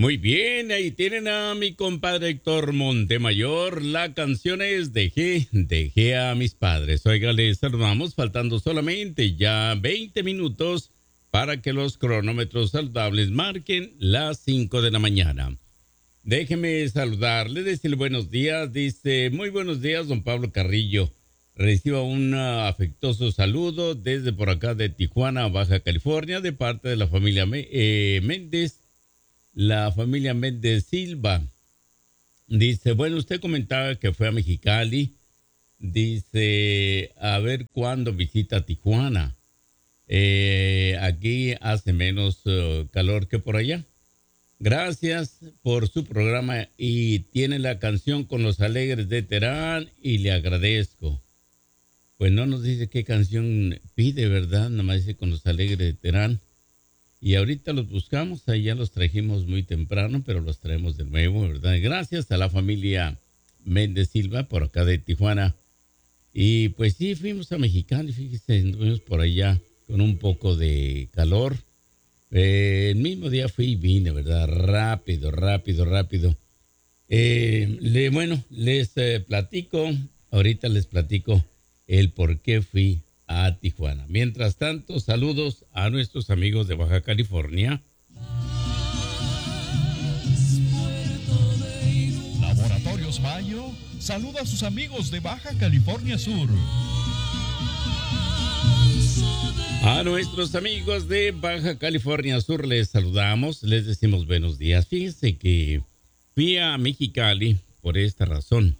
Muy bien, ahí tienen a mi compadre Héctor Montemayor. La canción es Dejé a mis padres. Oiga, les saludamos faltando solamente ya 20 minutos para que los cronómetros saludables marquen las 5 de la mañana. Déjeme saludarle, decirle buenos días. Dice, muy buenos días, don Pablo Carrillo. Reciba un afectuoso saludo desde por acá de Tijuana, Baja California, de parte de la familia Méndez. La familia Méndez Silva. Dice, bueno, usted comentaba que fue a Mexicali. Dice, a ver cuándo visita Tijuana. Aquí hace menos calor que por allá. Gracias por su programa y tiene la canción Con los Alegres de Terán y le agradezco. Pues no nos dice qué canción pide, ¿verdad? Nomás dice Con los Alegres de Terán. Y ahorita los buscamos, ahí ya los trajimos muy temprano, pero los traemos de nuevo, ¿verdad? Gracias a la familia Méndez Silva, por acá de Tijuana. Y pues sí, fuimos a Mexicali, fíjese, estuvimos por allá con un poco de calor. El mismo día fui y vine, ¿verdad? Rápido. Bueno, les platico, ahorita les platico el por qué fui a Tijuana. Mientras tanto, saludos a nuestros amigos de Baja California. Laboratorios Mayo saluda a sus amigos de Baja California Sur. A nuestros amigos de Baja California Sur les saludamos, les decimos buenos días. Fíjense que fui a Mexicali por esta razón.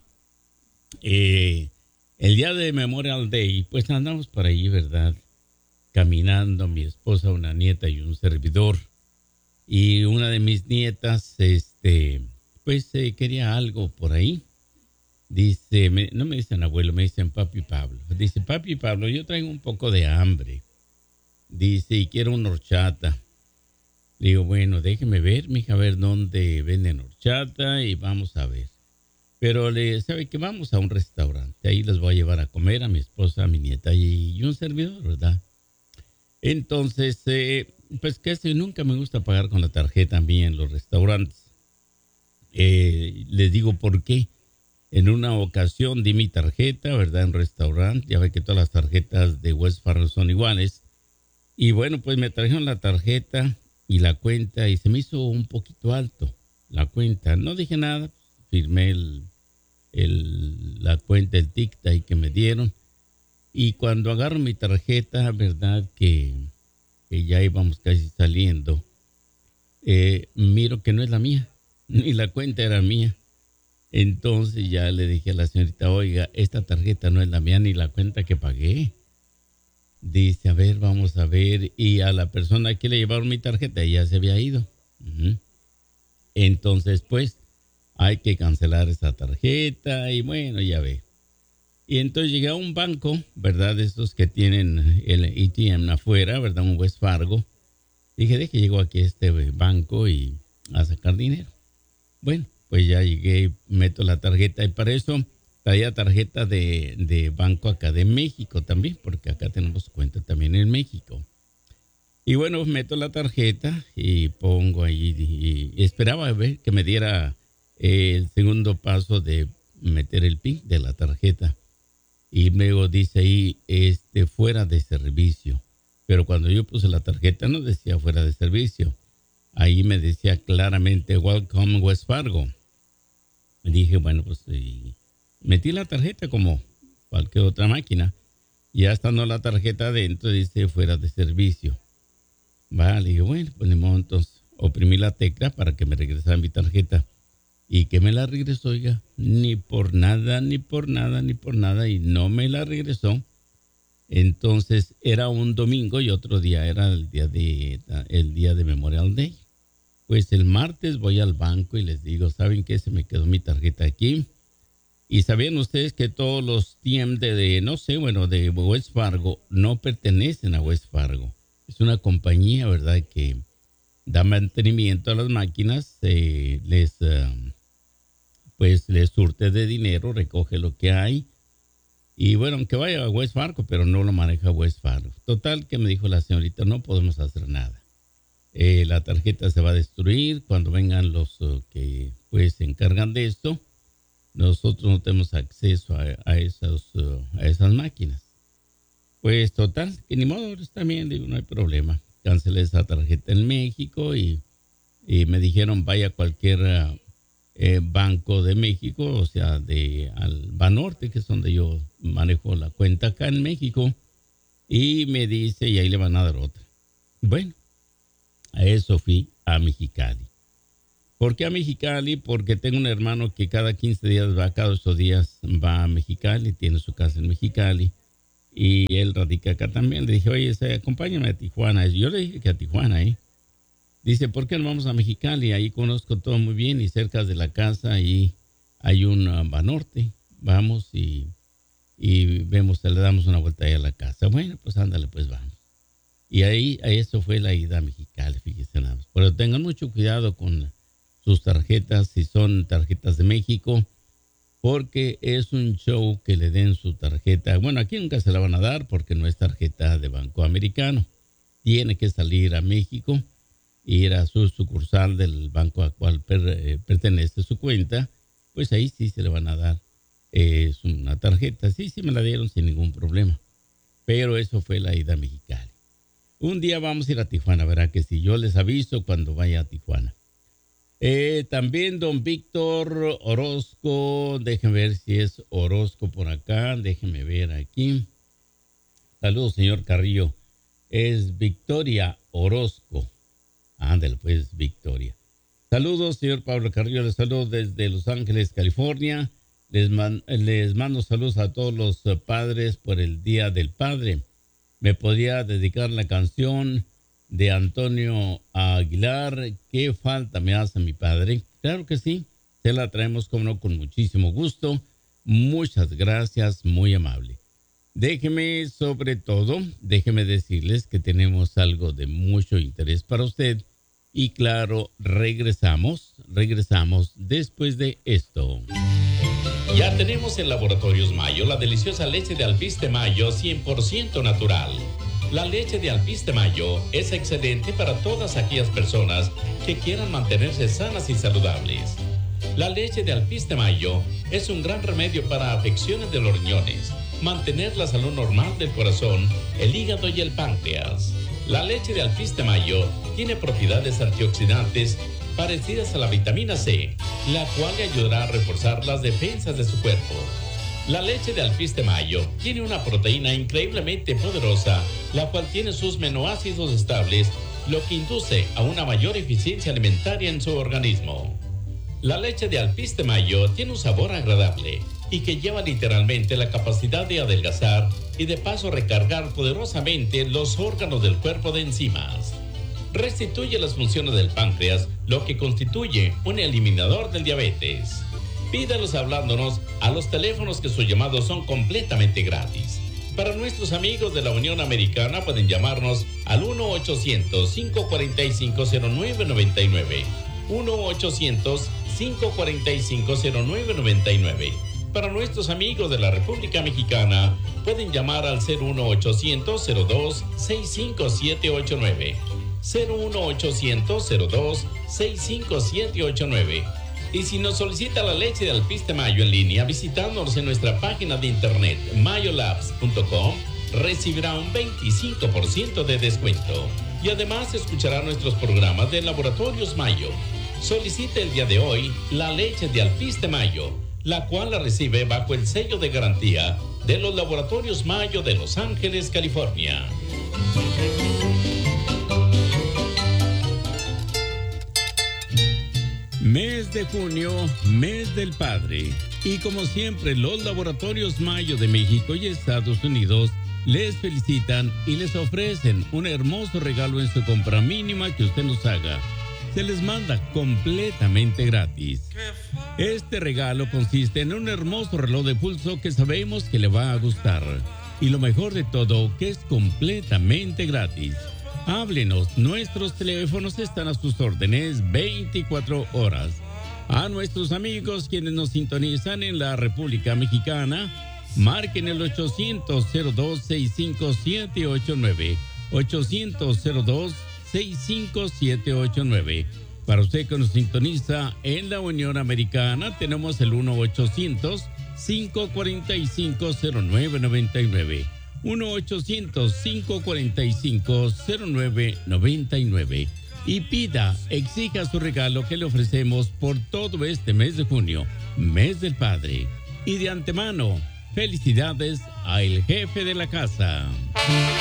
El día de Memorial Day, pues andamos por ahí, ¿verdad? Caminando, mi esposa, una nieta y un servidor. Y una de mis nietas, quería algo por ahí. Dice, no me dicen abuelo, me dicen papi Pablo. Dice, papi Pablo, yo traigo un poco de hambre. Dice, y quiero una horchata. Digo, bueno, déjeme ver, mija, a ver dónde venden horchata y vamos a ver. Pero sabe que vamos a un restaurante. Ahí les voy a llevar a comer a mi esposa, a mi nieta y un servidor, ¿verdad? Entonces, pues casi nunca me gusta pagar con la tarjeta a mí en los restaurantes. Les digo por qué. En una ocasión di mi tarjeta, ¿verdad? En un restaurante. Ya ve que todas las tarjetas de Wells Fargo son iguales. Y bueno, pues me trajeron la tarjeta y la cuenta y se me hizo un poquito alto la cuenta. No dije nada, firmé la cuenta, el ticket ahí que me dieron. Y cuando agarro mi tarjeta, verdad que ya íbamos casi saliendo, miro que no es la mía, ni la cuenta era mía. Entonces ya le dije a la señorita, oiga, esta tarjeta no es la mía ni la cuenta que pagué. Dice, a ver, vamos a ver. Y a la persona que le llevaron mi tarjeta ya se había ido. Entonces, pues, hay que cancelar esa tarjeta y bueno, ya ve. Y entonces llegué a un banco, ¿verdad? De estos que tienen el ATM afuera, ¿verdad? Un Wells Fargo. Dije, de que llego aquí a este banco y a sacar dinero. Bueno, pues ya llegué, meto la tarjeta y para eso traía tarjeta de banco acá de México también, porque acá tenemos cuenta también en México. Y bueno, meto la tarjeta y pongo ahí y esperaba a ver que me diera el segundo paso de meter el PIN de la tarjeta. Y luego dice ahí, fuera de servicio. Pero cuando yo puse la tarjeta no decía fuera de servicio. Ahí me decía claramente, Welcome Wells Fargo. Me dije, bueno, pues metí la tarjeta como cualquier otra máquina. Ya estando la tarjeta adentro, dice fuera de servicio. Vale, dije, bueno, pues de modo, entonces oprimí la tecla para que me regresara mi tarjeta. Y que me la regresó, oiga, ni por nada, y no me la regresó. Entonces era un domingo y otro día era el día de Memorial Day. Pues el martes voy al banco y les digo, ¿saben qué? Se me quedó mi tarjeta aquí. Y sabían ustedes que todos los TM de Wells Fargo no pertenecen a Wells Fargo. Es una compañía, ¿verdad? Que da mantenimiento a las máquinas, les surte de dinero, recoge lo que hay. Y bueno, aunque vaya a Wells Fargo, pero no lo maneja Wells Fargo. Total, que me dijo la señorita, no podemos hacer nada. La tarjeta se va a destruir cuando vengan los que pues se encargan de esto. Nosotros no tenemos acceso a esas máquinas. Pues total, que ni modo, está bien, digo, no hay problema. Cancelé esa tarjeta en México y me dijeron vaya a cualquier banco de México, o sea, al Banorte, que es donde yo manejo la cuenta acá en México, y me dice, y ahí le van a dar otra. Bueno, a eso fui a Mexicali. ¿Por qué a Mexicali? Porque tengo un hermano que cada 15 días cada 8 días va a Mexicali, tiene su casa en Mexicali, y él radica acá también. Le dije, oye, acompáñame a Tijuana. Yo le dije que a Tijuana, Dice, ¿por qué no vamos a Mexicali? Ahí conozco todo muy bien y cerca de la casa ahí hay un Banorte. Vamos y vemos, le damos una vuelta ahí a la casa. Bueno, pues ándale, pues vamos. Y ahí, eso fue la ida a Mexicali, fíjense nada más. Pero tengan mucho cuidado con sus tarjetas, si son tarjetas de México, porque es un show que le den su tarjeta. Bueno, aquí nunca se la van a dar porque no es tarjeta de Banco Americano. Tiene que salir a México, ir a su sucursal del banco al cual pertenece su cuenta, pues ahí sí se le van a dar una tarjeta. Sí, me la dieron sin ningún problema. Pero eso fue la ida a Mexicali. Un día vamos a ir a Tijuana, ¿verdad? Que si yo les aviso cuando vaya a Tijuana. También don Víctor Orozco, déjenme ver si es Orozco por acá, déjenme ver aquí. Saludos, señor Carrillo. Es Victoria Orozco. Ándale, pues, Victoria. Saludos, señor Pablo Carrillo. Les saludo desde Los Ángeles, California. Les mando saludos a todos los padres por el Día del Padre. ¿Me podría dedicar la canción de Antonio Aguilar? ¿Qué falta me hace mi padre? Claro que sí. Se la traemos, como no, con muchísimo gusto. Muchas gracias, muy amable. Déjeme decirles que tenemos algo de mucho interés para usted. Y claro, regresamos después de esto. Ya tenemos en Laboratorios Mayo la deliciosa leche de Alpiste Mayo 100% natural. La leche de Alpiste Mayo es excelente para todas aquellas personas que quieran mantenerse sanas y saludables. La leche de Alpiste Mayo es un gran remedio para afecciones de los riñones, mantener la salud normal del corazón, el hígado y el páncreas. La leche de Alpiste Mayo tiene propiedades antioxidantes parecidas a la vitamina C, la cual le ayudará a reforzar las defensas de su cuerpo. La leche de Alpiste Mayo tiene una proteína increíblemente poderosa, la cual tiene sus aminoácidos estables, lo que induce a una mayor eficiencia alimentaria en su organismo. La leche de Alpiste Mayo tiene un sabor agradable y que lleva literalmente la capacidad de adelgazar y de paso recargar poderosamente los órganos del cuerpo de enzimas. Restituye las funciones del páncreas, lo que constituye un eliminador del diabetes. Pídalos hablándonos a los teléfonos que sus llamados son completamente gratis. Para nuestros amigos de la Unión Americana pueden llamarnos al 1-800-545-0999. 1-800-545-0999. Para nuestros amigos de la República Mexicana pueden llamar al 01800-02-65789. 01800-02-65789. Y si nos solicita la leche de Alpiste Mayo en línea visitándonos en nuestra página de internet mayolabs.com, recibirá un 25% de descuento. Y además escuchará nuestros programas de Laboratorios Mayo. Solicite el día de hoy la leche de Alpiste Mayo, la cual la recibe bajo el sello de garantía de los Laboratorios Mayo de Los Ángeles, California. Mes de junio, mes del padre. Y como siempre, los Laboratorios Mayo de México y Estados Unidos les felicitan y les ofrecen un hermoso regalo en su compra mínima que usted nos haga. Se les manda completamente gratis. Este regalo consiste en un hermoso reloj de pulso que sabemos que le va a gustar. Y lo mejor de todo, que es completamente gratis. Háblenos, nuestros teléfonos están a sus órdenes 24 horas. A nuestros amigos quienes nos sintonizan en la República Mexicana, marquen el 800-02-65789. 800-02-65789. 1-800-656-5789. Para usted que nos sintoniza en la Unión Americana, tenemos el 1-800-545-0999. 1-800-545-0999. Y pida, exija su regalo que le ofrecemos por todo este mes de junio, mes del Padre. Y de antemano, felicidades a el jefe de la casa.